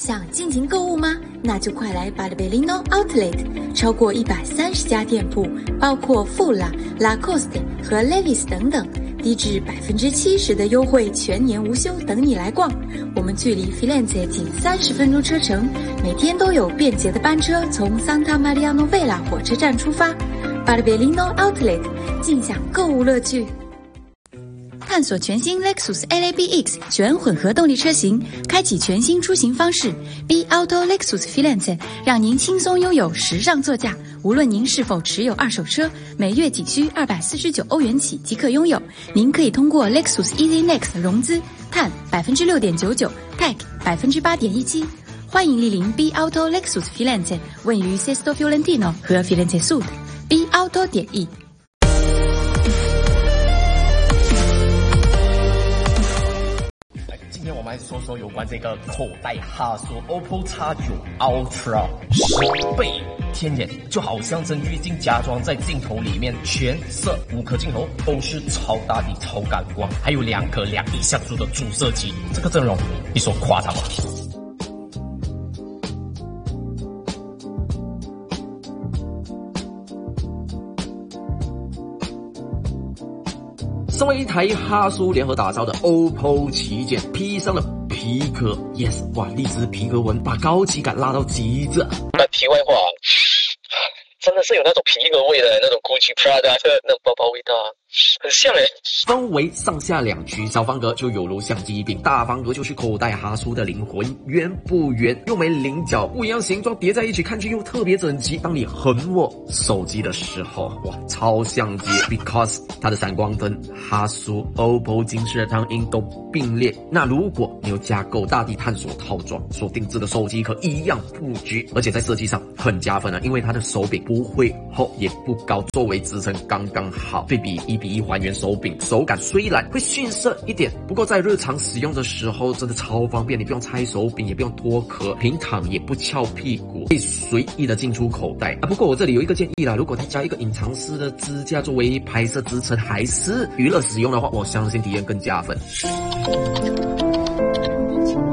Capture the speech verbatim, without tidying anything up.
想尽情购物吗？那就快来 Bartolino Outlet， 超过一百三十家店铺，包括 Fula、Lacoste 和 Levi's 等等，低至百分之七十的优惠，全年无休，等你来逛。我们距离 Firenze 仅三十分钟车程，每天都有便捷的班车从 Santa Maria Novella 火车站出发。Bartolino Outlet， 尽享购物乐趣。探索全新 Lexus L A B X 全混合动力车型，开启全新出行方式。B Auto Lexus Firenze 让您轻松拥有时尚座驾。无论您是否持有二手车，每月仅需二百四十九欧元起即可拥有。您可以通过 Lexus Easy Next 融资，碳 百分之六点九九 ，Tech 百分之八点一七。欢迎莅临 B Auto Lexus Firenze， 位于 Sesto Fiorentino 和 Firenze Sud。B Auto 点 E。 今天我们来说说有关这个口袋哈苏 O P P O X 九 Ultra 十倍天眼，就好像真滤镜加装在镜头里面，全色五颗镜头都是超大的超感光，还有两颗两亿像素的主摄机，这个阵容你说夸张吗？身为一台哈苏联合打造的 O P P O 旗舰，披上了皮革 ，yes， 哇，荔枝皮革纹把高级感拉到极致。 那题外话，真的是有那种皮革味的那种 Gucci Prada 的那种包包味道啊，很像诶。 分为上下两区，小方格就有如相机柄，大方格就是口袋哈苏的灵魂。圆不圆，又没棱角，不一样形状叠在一起，看起又特别整齐。当你横握手机的时候，哇，超相机 ，because 它的闪光灯、哈苏、O P P O 金色汤音都并列。那如果你有加购大地探索套装，所定制的手机壳一样布局，而且在设计上很加分啊，因为它的手柄不会厚也不高，作为支撑刚刚好，对比一比一还原手柄，手感虽然会逊色一点，不过在日常使用的时候真的超方便，你不用拆手柄，也不用脱壳，平躺也不翘屁股，可以随意的进出口袋啊。不过我这里有一个建议啦，如果它加一个隐藏式的支架作为拍摄支撑还是娱乐使用的话，我相信体验更加分。